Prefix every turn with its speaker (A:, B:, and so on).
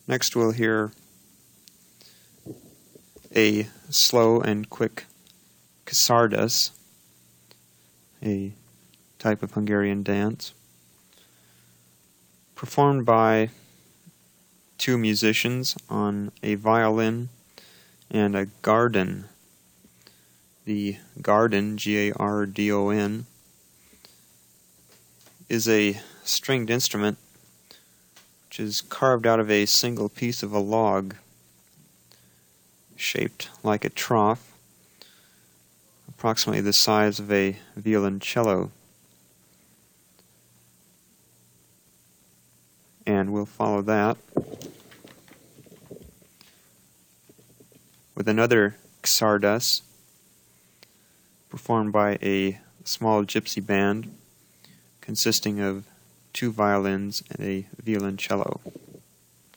A: Next we'll hear a slow and quick Csárdas, a type of Hungarian dance, performed by two musicians on a violin and a gardon. The gardon, G-A-R-D-O-N, is a stringed instrument which is carved out of a single piece of a log shaped like a trough, approximately the size of a violoncello. And we'll follow that with another Csárdas performed by a small gypsy band consisting of two violins and a violoncello.